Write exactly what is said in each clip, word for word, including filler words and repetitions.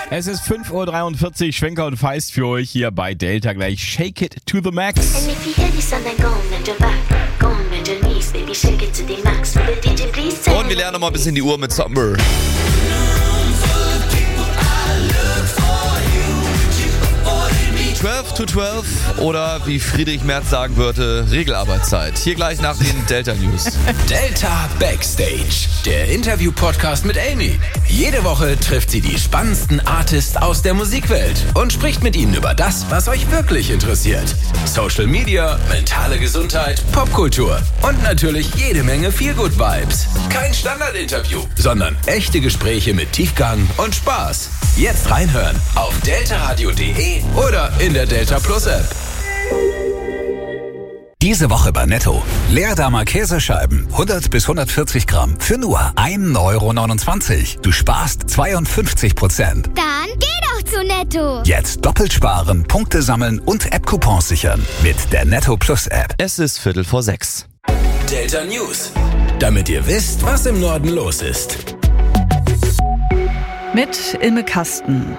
Es ist fünf Uhr dreiundvierzig, Schwenker und Feist für euch hier bei Delta gleich Shake It to the Max. Und wir lernen noch mal ein bisschen die Uhr mit Summer. zwölf to zwölf oder wie Friedrich Merz sagen würde, Regelarbeitszeit. Hier gleich nach den Delta News. Delta Backstage, der Interview-Podcast mit Amy. Jede Woche trifft sie die spannendsten Artists aus der Musikwelt und spricht mit ihnen über das, was euch wirklich interessiert. Social Media, mentale Gesundheit, Popkultur und natürlich jede Menge Feel-Good-Vibes. Kein Standardinterview, sondern echte Gespräche mit Tiefgang und Spaß. Jetzt reinhören auf deltaradio punkt de oder in der Delta Plus App. Diese Woche bei Netto. Leerdamer Käsescheiben, hundert bis hundertvierzig Gramm für nur ein Euro neunundzwanzig. Du sparst zweiundfünfzig Prozent. Dann geh doch zu Netto. Jetzt doppelt sparen, Punkte sammeln und App-Coupons sichern mit der Netto Plus App. Es ist Viertel vor sechs. Delta News. Damit ihr wisst, was im Norden los ist. Mit Ilme Kasten.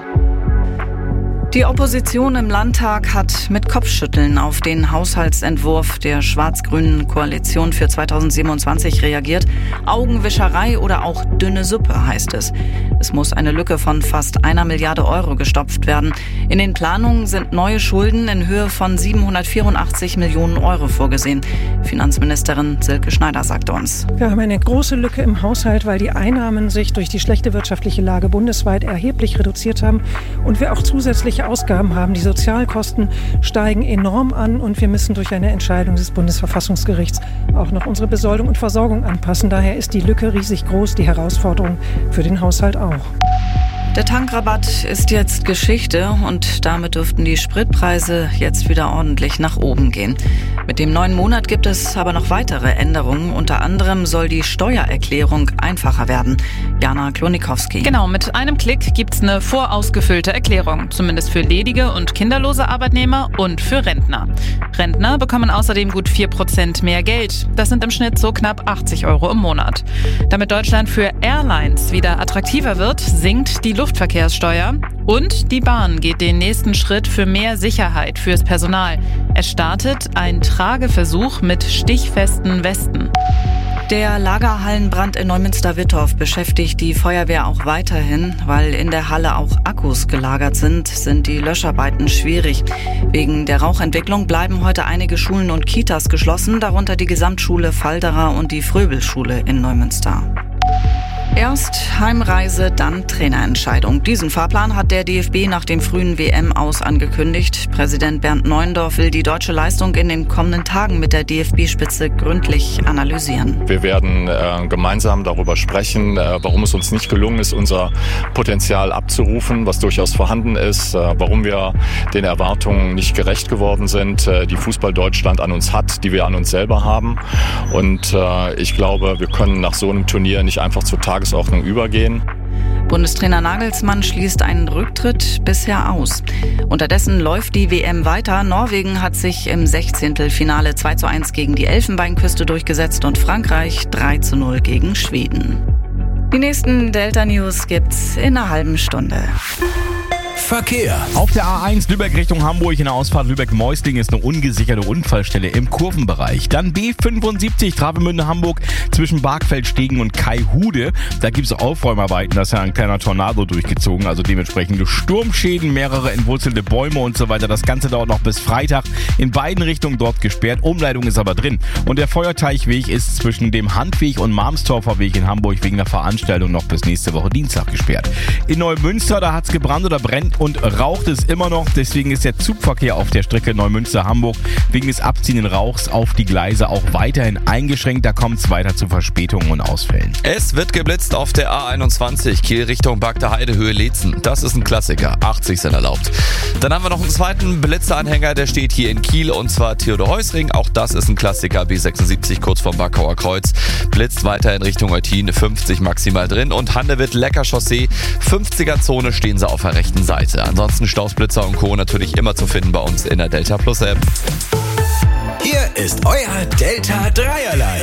Die Opposition im Landtag hat mit Kopfschütteln auf den Haushaltsentwurf der schwarz-grünen Koalition für zweitausendsiebenundzwanzig reagiert. Augenwischerei oder auch dünne Suppe, heißt es. Es muss eine Lücke von fast einer Milliarde Euro gestopft werden. In den Planungen sind neue Schulden in Höhe von siebenhundertvierundachtzig Millionen Euro vorgesehen. Finanzministerin Silke Schneider sagte uns: Wir haben eine große Lücke im Haushalt, weil die Einnahmen sich durch die schlechte wirtschaftliche Lage bundesweit erheblich reduziert haben und wir auch zusätzliche Ausgaben haben. Die Sozialkosten steigen enorm an und wir müssen durch eine Entscheidung des Bundesverfassungsgerichts auch noch unsere Besoldung und Versorgung anpassen. Daher ist die Lücke riesig groß, die Herausforderung für den Haushalt auch. Der Tankrabatt ist jetzt Geschichte und damit dürften die Spritpreise jetzt wieder ordentlich nach oben gehen. Mit dem neuen Monat gibt es aber noch weitere Änderungen. Unter anderem soll die Steuererklärung einfacher werden. Jana Klonikowski. Genau, mit einem Klick gibt's eine vorausgefüllte Erklärung. Zumindest für ledige und kinderlose Arbeitnehmer und für Rentner. Rentner bekommen außerdem gut vier Prozent mehr Geld. Das sind im Schnitt so knapp achtzig Euro im Monat. Damit Deutschland für Airlines wieder attraktiver wird, sinkt die Luftverkehrssteuer und die Bahn geht den nächsten Schritt für mehr Sicherheit fürs Personal. Es startet ein Trageversuch mit stichfesten Westen. Der Lagerhallenbrand in Neumünster-Wittorf beschäftigt die Feuerwehr auch weiterhin. Weil in der Halle auch Akkus gelagert sind, sind die Löscharbeiten schwierig. Wegen der Rauchentwicklung bleiben heute einige Schulen und Kitas geschlossen, darunter die Gesamtschule Falderer und die Fröbelschule in Neumünster. Erst Heimreise, dann Trainerentscheidung. Diesen Fahrplan hat der D F B nach dem frühen W M-Aus angekündigt. Präsident Bernd Neuendorf will die deutsche Leistung in den kommenden Tagen mit der D F B-Spitze gründlich analysieren. Wir werden äh, gemeinsam darüber sprechen, äh, warum es uns nicht gelungen ist, unser Potenzial abzurufen, was durchaus vorhanden ist, äh, warum wir den Erwartungen nicht gerecht geworden sind, äh, die Fußball Deutschland an uns hat, die wir an uns selber haben. Und äh, ich glaube, wir können nach so einem Turnier nicht einfach zur Tagesordnung übergehen. Bundestrainer Nagelsmann schließt einen Rücktritt bisher aus. Unterdessen läuft die W M weiter. Norwegen hat sich im Sechzehntelfinale zwei zu eins gegen die Elfenbeinküste durchgesetzt und Frankreich drei zu null gegen Schweden. Die nächsten Delta News gibt's in einer halben Stunde. Verkehr. Auf der A eins Lübeck Richtung Hamburg in der Ausfahrt Lübeck-Meusling ist eine ungesicherte Unfallstelle im Kurvenbereich. Dann B fünfundsiebzig Travemünde-Hamburg zwischen Bargfeld-Stegen und Kaihude. Da gibt es Aufräumarbeiten, da ist ja ein kleiner Tornado durchgezogen, also dementsprechende Sturmschäden, mehrere entwurzelte Bäume und so weiter. Das Ganze dauert noch bis Freitag. In beiden Richtungen dort gesperrt. Umleitung ist aber drin. Und der Feuerteichweg ist zwischen dem Handweg und Marmstorfer Weg in Hamburg wegen der Veranstaltung noch bis nächste Woche Dienstag gesperrt. In Neumünster, da hat es gebrannt oder brennt und raucht es immer noch. Deswegen ist der Zugverkehr auf der Strecke Neumünster-Hamburg wegen des abziehenden Rauchs auf die Gleise auch weiterhin eingeschränkt. Da kommt es weiter zu Verspätungen und Ausfällen. Es wird geblitzt auf der A einundzwanzig, Kiel Richtung Bagder Heide, Höhe Leetzen. Das ist ein Klassiker, achtzig sind erlaubt. Dann haben wir noch einen zweiten Blitzeranhänger, der steht hier in Kiel und zwar Theodor-Heuss-Ring. Auch das ist ein Klassiker, B sechsundsiebzig kurz vom Backauer Kreuz. Blitzt weiter in Richtung Eutin, fünfzig maximal drin. Und Handewitt-Lecker-Chaussee, fünfziger Zone stehen sie auf der rechten Seite. Ansonsten Staus, Blitzer und Co. natürlich immer zu finden bei uns in der Delta Plus App. Hier ist euer Delta Dreierlei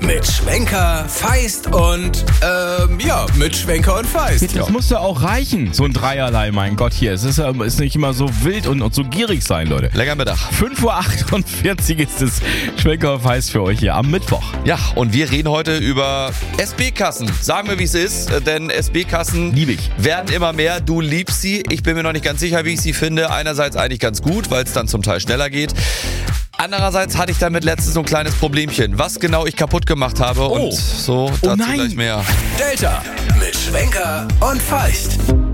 Mit Schwenker, Feist und, ähm, ja, mit Schwenker und Feist. Das muss ja auch reichen, so ein Dreierlei, mein Gott hier. Es ist, ja, ist nicht immer so wild und, und so gierig sein, Leute. Lecker Mittag. fünf Uhr achtundvierzig ist es Schwenker und Feist für euch hier am Mittwoch. Ja, und wir reden heute über S B-Kassen. Sagen wir, wie es ist, denn S B-Kassen Lieb ich. werden immer mehr. Du liebst sie. Ich bin mir noch nicht ganz sicher, wie ich sie finde. Einerseits eigentlich ganz gut, weil es dann zum Teil schneller geht. Andererseits hatte ich damit letztens so ein kleines Problemchen, was genau ich kaputt gemacht habe. Oh. Und so, Oh dazu nein. gleich mehr. Delta mit Schwenker und Feist.